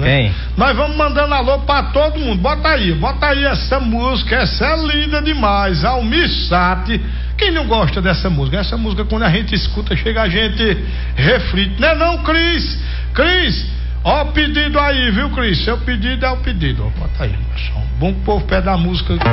né? Quem? Nós vamos mandando alô pra todo mundo. Bota aí essa música, essa é linda demais. Almir Sater. Quem não gosta dessa música? Essa música, quando a gente escuta, chega a gente reflete. Não é não, Cris? Cris, ó o pedido aí, viu, Cris? Seu pedido é o pedido. Ó, bota aí, meu som. Bom que o povo pede a música.